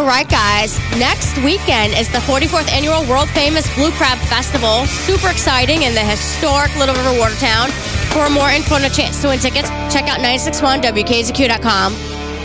All right, guys. Next weekend is the 44th annual world famous Blue Crab Festival. Super exciting in the historic Little River Watertown. For more info and a chance to win tickets, check out 961wkzq.com.